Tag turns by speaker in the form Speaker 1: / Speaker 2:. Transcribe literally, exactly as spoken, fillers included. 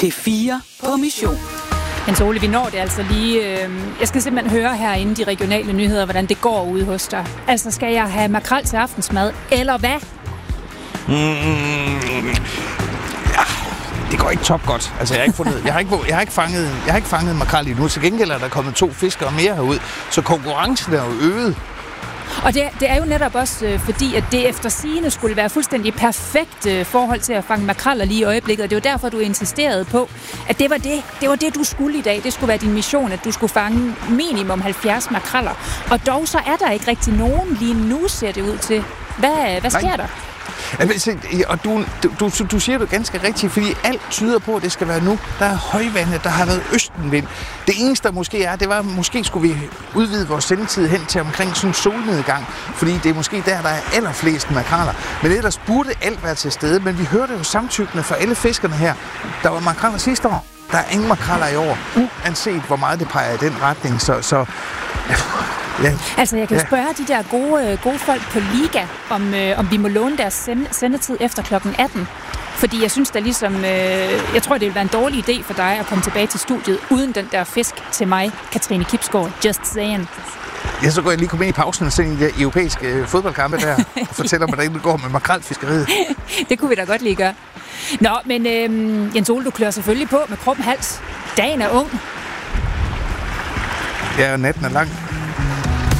Speaker 1: Det fire på mission.
Speaker 2: Jens Ole, vi når det altså lige. Øh, jeg skal simpelthen høre herinde de regionale nyheder, hvordan det går ude hos dig. Altså, skal jeg have makrel til aftensmad, eller hvad?
Speaker 3: Mm, ja, det går ikke top godt. Altså, jeg har ikke fundet, jeg har ikke, jeg har ikke fanget, jeg har ikke fanget makrel endnu. Til gengæld er der kommet to fiskere mere herud, så konkurrencen er jo øget.
Speaker 2: Og det, det er jo netop også øh, fordi, at det efter sigende skulle være fuldstændig perfekt øh, forhold til at fange makreller lige i øjeblikket. Og det var derfor, du insisterede på, at det var det, det var det, du skulle i dag. Det skulle være din mission, at du skulle fange minimum halvfjerds makreller. Og dog så er der ikke rigtig nogen lige nu, ser det ud til. Hvad, hvad sker Nej. der?
Speaker 3: Og du, du, du siger det ganske rigtigt, fordi alt tyder på, at det skal være nu. Der er højvandet, der har været østenvind. Det eneste, der måske er, det var, at måske skulle vi udvide vores sendetid hen til omkring sådan en solnedgang, fordi det er måske der, der er allerflest makreller. Men ellers burde alt være til stede, men vi hørte jo samtykkende fra alle fiskerne her. Der var makreller sidste år. Der er ingen makreller i år, uanset hvor meget det peger i den retning. Så... så
Speaker 2: Ja. Altså, jeg kan ja. spørge de der gode, gode folk på Liga, om, øh, om vi må låne deres sendetid efter klokken atten. Fordi jeg synes da ligesom, øh, jeg tror, det vil være en dårlig idé for dig at komme tilbage til studiet uden den der fisk til mig, Katrine Kipsgaard. Just saying.
Speaker 3: Ja, så går jeg lige komme ind i pausen og se de europæiske øh, fodboldkampe der, og fortæller mig, hvordan det går med makrelfiskeriet.
Speaker 2: Det kunne vi da godt lige gøre. Nå, men øh, Jens Ole, du klør selvfølgelig på med krum hals. Dagen er ung.
Speaker 3: Ja, og natten er lang.